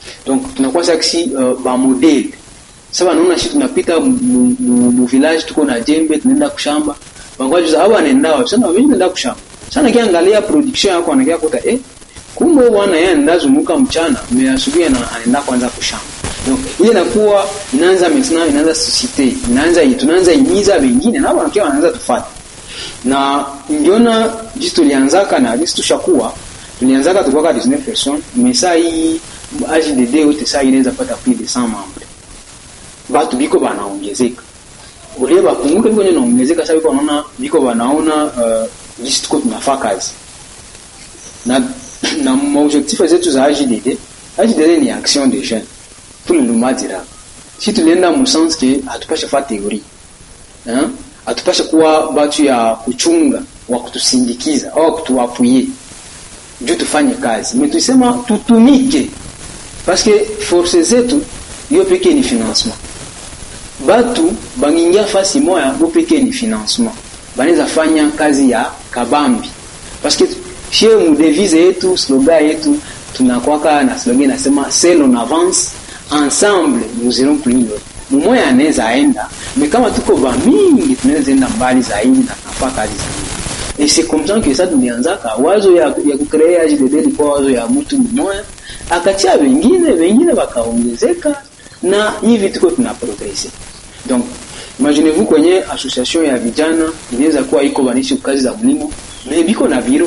Donc tunakuwa saksi ba model. Sasa naona sisi tunapita mu village tuko na jembe tunaenda kushamba. Bangwaji za hawa wanaenda sana wengi wanaenda kushamba. Sana kiangalia production yako anakia kuta kumbe bwana yeye ndazunguka mchana asubuhi na anaenda kwanza kushamba. Donc ile inakuwa inaanza maintenant inaanza societe tunaanza imiza wengine na wanakia wanaanza tufuata. Na ngiona jitu tulianzaka na jitu tushakuwa tulianzaka tukaka 19 personnes mais ça hii AJDD yote saa inaweza pata plus de 100 membres. Batu biko banaongezeka. Ule bapunguke biko naongezeka sasa biko wanaona biko wanaona jinsi tuko tunafanya kazi. Na objectif zetu za AJDD ni action des jeunes pour le mouvement durable. Si tulienda mu sens que hatupashe fa theorie. Hatupashe kuwa batu ya kuchunga wa kutusindikiza au kutuapuye. Juu tufanye kazi. Mais tusema tutumike. Parce que force zetu yo peke ni financement. Batu bangingia fasi moya yo peke ni financement. Banaweza fanya kazi ya kabambi. Parce que chez mu devise yetu, slogan yetu tunakwaka na slogan nasema seul on avance, ensemble nous irons plus loin. Mmoja anaweza aenda, mais kama tuko ba mingi tunaweza enda mbali zaidi na tunafanya kazi zaidi. Et c'est comme ça que ça tulianzaka wazo ya kucreate AJDD ilikuwa wazo ya mtu mmoja akatia wengine wakaongezeka na hivi tuko tuna progresser. Donc imaginez-vous kwenye association ya vijana inaweza kuwa iko banishi kazi za mlimo mais biko na biro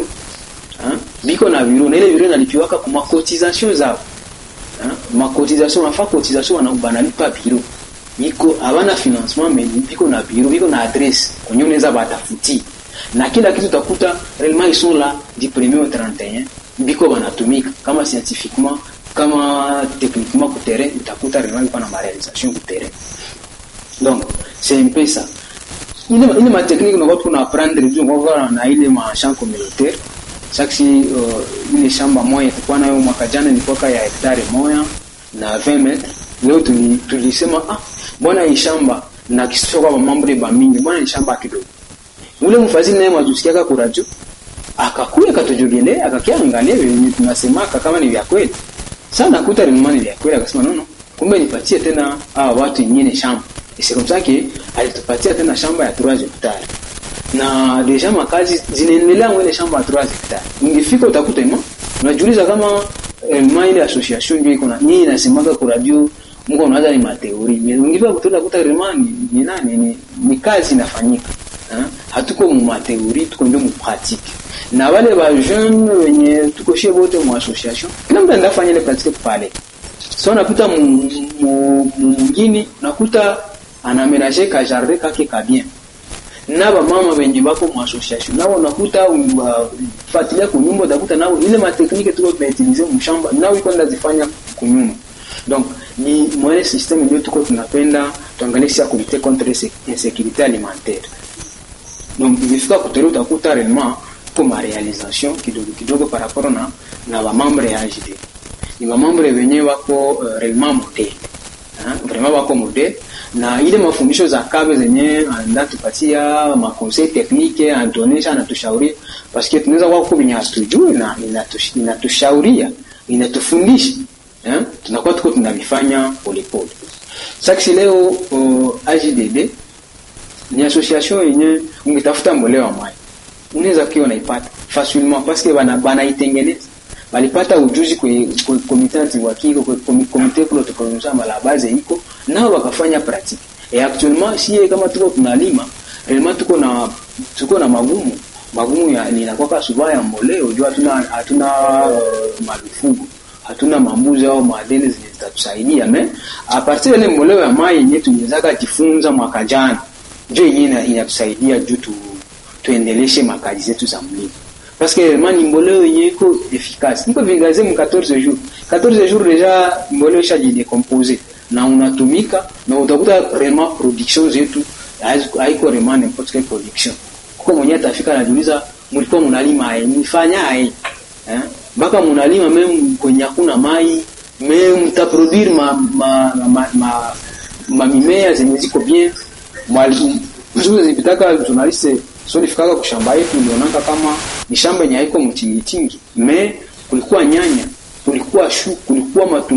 na ile biro inalipiwaka kwa cotisation zao. Ma cotisation nafa cotisation na banalipa biro iko havana financement mais biko na biro biko na adresse kwenye unaweza batafuti na kila kitu utakuta réellement ils sont là du 1er au 31 biko banatumika kama scientifiquement kama techniquement ku terrain utakuta réellement iko na réalisation ku terrain. Donc c'est un peu ça. Ile ma technique nous va apprendre du on na ile ma champ communautaire chaque ile shamba moja tulikuwa nayo mwaka jana ilikuwa ya hektari moja na 20 metres. Leo tulisema bwana hii shamba na kisio kwa mambo ba mingi bwana hii shamba kidogo. Ule mfadhili naye mwajusikiaka kwa radio akakuya katujogelea akakiangalia vile tunasemaka kama ni vya kweli. Sana kuta rimani vya kweli akasema no kumbe nipatie tena watu wengine shamba. C'est comme ça que alitupatia tena shamba ya 3 hectares. Na deja makazi zinaendelea ngwe shamba ya 3 hectares. Ungefika utakuta unajiuliza kama ile association ndio iko na nini inasemanga kwa radio Mungu unaanza ni mateori. Ungefika kutoka rimani ni nani ni kazi inafanyika. Hatuko mu mateori tuko ndio mu pratique. Na wale ba jeunes wenye tuko chez wote mu association kila mtu anafanya ile pratique pale. So nakuta mwingine nakuta anaménager ka jardin kake ka bien. Na ba mama wengi bako mu association nao nakuta fuatilia kwa nyumba utakuta nao ile ma technique tuko tunautiliser mu shamba nao iko ndazifanya kunyuma. Donc ni moyen système ndio tuko tunapenda tuangalie si à lutter contre l'insécurité alimentaire. Donc ifika kutolewa utakuta réellement comme réalisation kidogo par rapport na ba membre ya AJD. Ni ba membre wenyewe wako réellement modèle. Vraiment wako modèle na ile mafundisho za kabe zenyewe anatupatia ma conseil technique anatonesha na tushauri parce que tunaweza kwa kubinya tujue na inatushauria inatufundisha tunakuwa tuko tunavifanya polepole. Sasa leo AJDD ni association yenye ungetafuta mbolea wa mai unaweza kiona ipata facilement parce que bana itengeneza balipata ujuzi kwa comité wa kiko kwa comité pour l'autoproduction la base iko nao wakafanya pratique et actuellement si kama tuko tunalima réellement tuko na magumu ya ninakuwa suba ya mbolea unajua hatuna malufugo hatuna mambuzi au madeni zitatusaidia mais a partir ile mbolea ya mai yenyewe tunaweza kujifunza mwaka jana ndio yenyewe inatusaidia juu tuendeleshe makazi zetu za mlimo parce que mani mboleo yenyewe iko efficace niko vingaze mu 14 jours déjà mboleo ishajidecomposer na unatumika na utakuta vraiment production zetu haiko vraiment n'importe quelle production kwa mwenye atafika anajiuliza mlikuwa mnalima nifanya baka mnalima meme kwenye hakuna mai meme mtaproduire ma mimea zenye ziko bien mzuri zipitaka journaliste solifika kushamba yetu nilionanga kama ni shamba yenye haiko mtingi mais kulikuwa nyanya kulikuwa shu kulikuwa